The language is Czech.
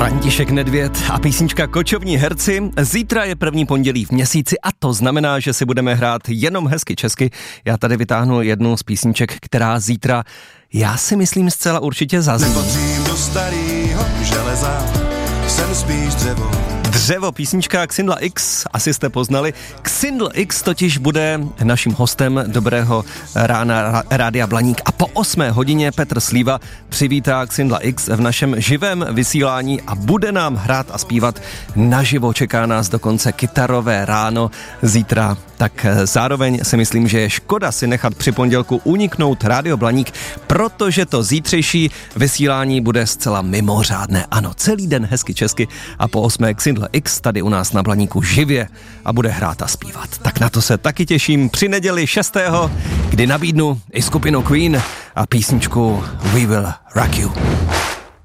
František Nedvěd a písnička Kočovní herci. Zítra je první pondělí v měsíci a to znamená, že si budeme hrát jenom hezky česky. Já tady vytáhnu jednu z písniček, která zítra, já si myslím, zcela určitě zazní. Nepatřím do starýho železa, jsem spíš dřevo. Dřevo, písnička Xindla X, asi jste poznali. Xindl X totiž bude naším hostem Dobrého rána Rádia Blaník a po 8 hodině Petr Slíva přivítá Xindla X v našem živém vysílání a bude nám hrát a zpívat naživo. Čeká nás dokonce kytarové ráno zítra, tak zároveň si myslím, že je škoda si nechat při pondělku uniknout Rádio Blaník, protože to zítřejší vysílání bude zcela mimořádné. Ano, celý den hezky česky a po 8 Xindla X tady u nás na Blaníku živě a bude hrát a zpívat. Tak na to se taky těším při neděli 6., kdy nabídnu i skupinu Queen a písničku We Will Rock You.